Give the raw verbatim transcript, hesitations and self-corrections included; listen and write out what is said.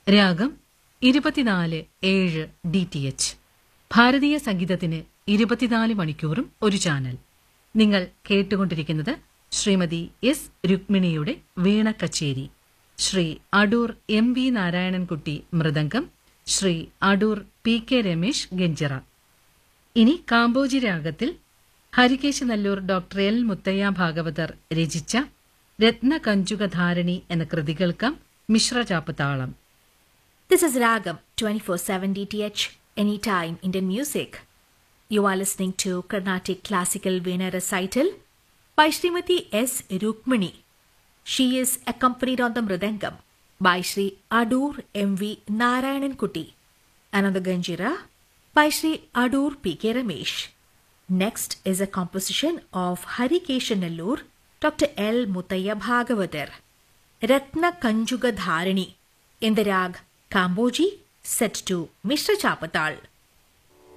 രാഗം ഇരുപത്തിനാല് ഏഴ് ഡി ടി എച്ച്. ഭാരതീയ സംഗീതത്തിന് ഇരുപത്തിനാല് മണിക്കൂറും ഒരു ചാനൽ. നിങ്ങൾ കേട്ടുകൊണ്ടിരിക്കുന്നത് ശ്രീമതി എസ് രുക്മിണിയുടെ വീണ കച്ചേരി. Shri Adoor M V Narayanankutty mridangam, Shri Adoor P K Ramesh ganjira. ഇനി കാമ്പോജി രാഗത്തിൽ ഹരികേശനല്ലൂർ ഡോക്ടർ എൽ മുത്തയ്യ ഭാഗവതർ രചിച്ച രത്നകഞ്ചുകധാരണി എന്ന കൃതി കേൾക്കാം. മിശ്രചാപ്പ് താളം. This is Ragam twenty-four seven D T H, anytime Indian music. You are listening to Carnatic Classical Veena Recital by Srimati S. Rukmini. She is accompanied on the Mridangam by Sri Adur M V Narayanankutti and on the Ganjira by Sri Adur P K Ramesh. Next is a composition of Harikeshanallur Doctor L. Muttaya Bhagavatar, Ratna Kanjuga Dharani, in the rag Kamboji, set to Mishra Chapatal.